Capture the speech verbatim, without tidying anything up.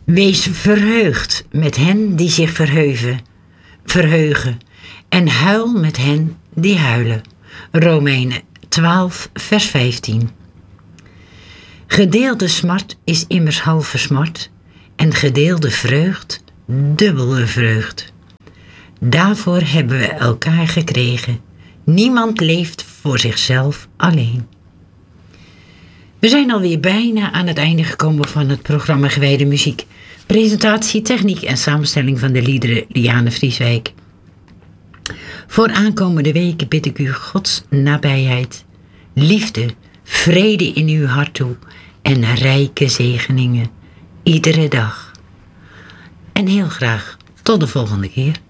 Wees verheugd met hen die zich verheugen, verheugen en huil met hen die huilen. Romeinen twaalf, vers vijftien. Gedeelde smart is immers halve smart en gedeelde vreugd dubbele vreugd. Daarvoor hebben we elkaar gekregen. Niemand leeft voor zichzelf alleen. We zijn alweer bijna aan het einde gekomen van het programma Gewijde Muziek. Presentatie, techniek en samenstelling van de liederen Liane Vrieswijk. Voor aankomende weken bid ik u Gods nabijheid, liefde, vrede in uw hart toe en rijke zegeningen iedere dag. En heel graag tot de volgende keer.